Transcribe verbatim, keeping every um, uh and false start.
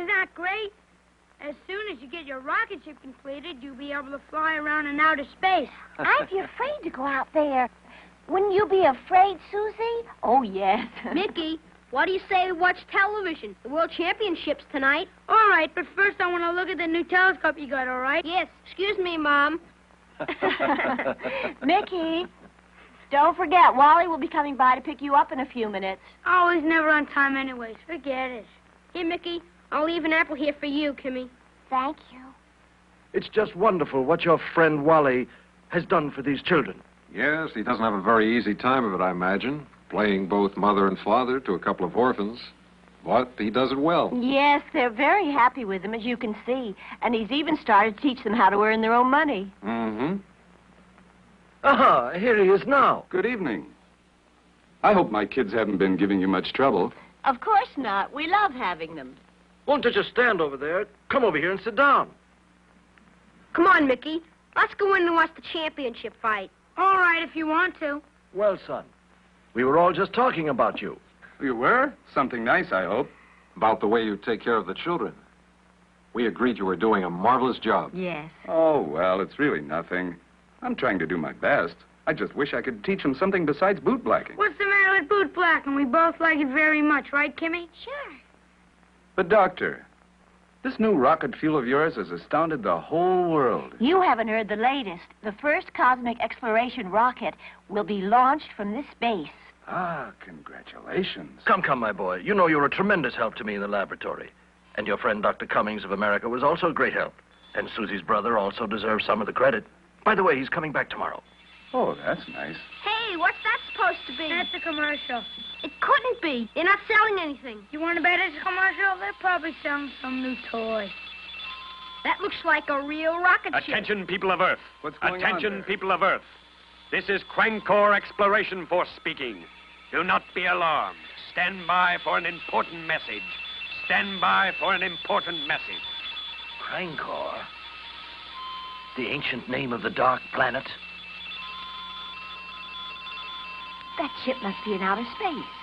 Isn't that great? As soon as you get your rocket ship completed, you'll be able to fly around in outer space. I'd be afraid to go out there. Wouldn't you be afraid, Susie? Oh, yes. Mickey, what do you say to watch television? The World Championships tonight. All right, but first I want to look at the new telescope you got, all right? Yes. Excuse me, Mom. Mickey, don't forget, Wally will be coming by to pick you up in a few minutes. Oh, he's never on time anyways. Forget it. Here, Mickey, I'll leave an apple here for you, Kimmy. Thank you. It's just wonderful what your friend Wally has done for these children. Yes, he doesn't have a very easy time of it, I imagine, playing both mother and father to a couple of orphans. But he does it well. Yes, they're very happy with him, as you can see. And he's even started to teach them how to earn their own money. Mm-hmm. Aha, here he is now. Good evening. I hope my kids haven't been giving you much trouble. Of course not. We love having them. Won't you just stand over there? Come over here and sit down. Come on, Mickey. Let's go in and watch the championship fight. All right, if you want to. Well, son, we were all just talking about you. You were? Something nice, I hope. About the way you take care of the children. We agreed you were doing a marvelous job. Yes. Oh, well, it's really nothing. I'm trying to do my best. I just wish I could teach them something besides boot blacking. What's the matter with boot blacking? We both like it very much, right, Kimmy? Sure. But, Doctor, this new rocket fuel of yours has astounded the whole world. You haven't heard the latest. The first cosmic exploration rocket will be launched from this base. Ah, congratulations. Come, come, my boy. You know you're a tremendous help to me in the laboratory. And your friend Doctor Cummings of America was also a great help. And Susie's brother also deserves some of the credit. By the way, he's coming back tomorrow. Oh, that's nice. Hey, what's that supposed to be? That's a commercial. It couldn't be. They're not selling anything. You want to bet it's a commercial? They're probably selling some new toy. That looks like a real rocket ship. Attention, people of Earth. What's going on Attention, there? people of Earth. This is Crankor Exploration Force speaking. Do not be alarmed. Stand by for an important message. Stand by for an important message. Crankor? The ancient name of the dark planet? That ship must be in outer space.